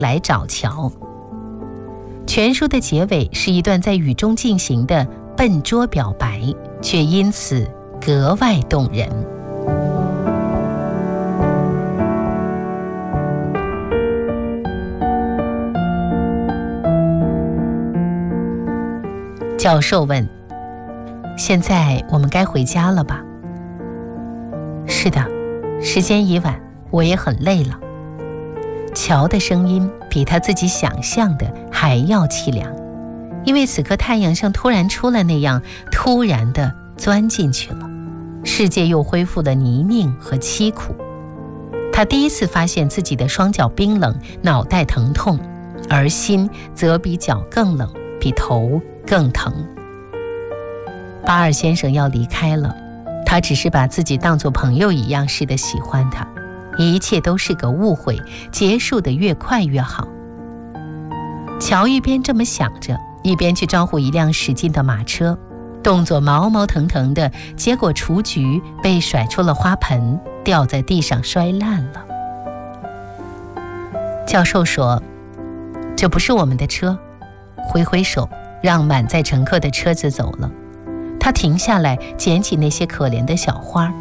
来找乔。全书的结尾是一段在雨中进行的笨拙表白，却因此格外动人。教授问：现在我们该回家了吧？是的，时间已晚，我也很累了。乔的声音比他自己想象的还要凄凉，因为此刻太阳像突然出来那样突然地钻进去了，世界又恢复了泥泞和凄苦。他第一次发现自己的双脚冰冷，脑袋疼痛，而心则比脚更冷，比头更疼。巴尔先生要离开了，他只是把自己当作朋友一样似的喜欢他，一切都是个误会，结束得越快越好。乔一边这么想着，一边去招呼一辆驶进的马车，动作毛毛腾腾的，结果雏菊被甩出了花盆，掉在地上摔烂了。教授说：这不是我们的车，挥挥手让满载乘客的车子走了。他停下来捡起那些可怜的小花。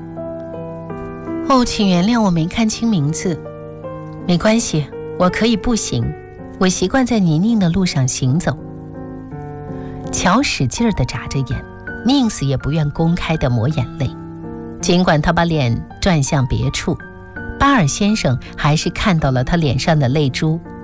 哦，请原谅我没看清名字。没关系，我可以步行，我习惯在泥泞的路上行走。乔使劲地眨着眼，宁死也不愿公开地抹眼泪。尽管他把脸转向别处，巴尔先生还是看到了他脸上的泪珠